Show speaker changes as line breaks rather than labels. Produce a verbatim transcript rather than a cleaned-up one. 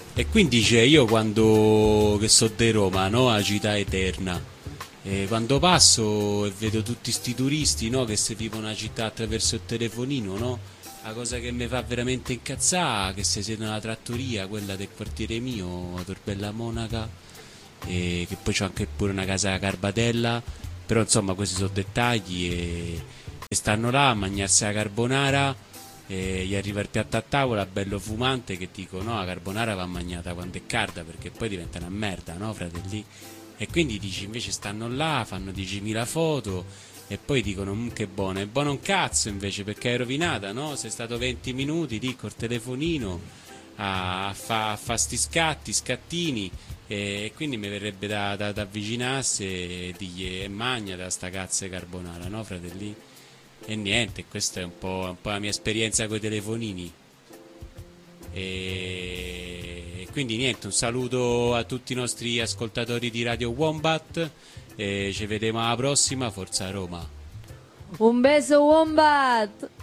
E quindi dice, io quando che so di Roma, no, a città eterna, e quando passo e vedo tutti sti turisti, no, che si vivono la città attraverso il telefonino, no? La cosa che mi fa veramente incazzare è che si siede nella trattoria, quella del quartiere mio, a Torbella Monaca, e che poi c'ho anche pure una casa a Carbatella, però insomma questi sono dettagli e, e stanno là a mangiarsi la carbonara e gli arriva il piatto a tavola bello fumante che dico no, la carbonara va mangiata quando è calda perché poi diventa una merda, no fratelli? E quindi dici invece stanno là, fanno diecimila foto e poi dicono "Mm, che buono, è buono un cazzo invece perché è rovinata, no? Sei stato venti minuti lì col telefonino a fa, fa sti scatti, scattini e quindi mi verrebbe da, da, da avvicinarsi e dirgli e magna da sta cazzo di carbonara, no fratelli? E niente, questa è un po', un po' la mia esperienza con i telefonini. E quindi niente, un saluto a tutti i nostri ascoltatori di Radio Wombat e ci vediamo alla prossima, Forza Roma.
Un beso, Wombat!